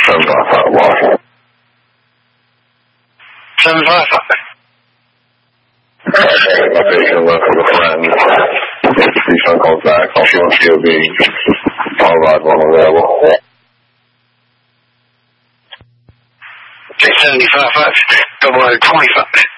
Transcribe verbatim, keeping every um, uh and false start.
seven five five Washington. seven five five. Okay, my patient left with a friend. If the patient calls back, I'll show him C O B. I'll ride one available. Okay, seventy-five five, double O twenty-five.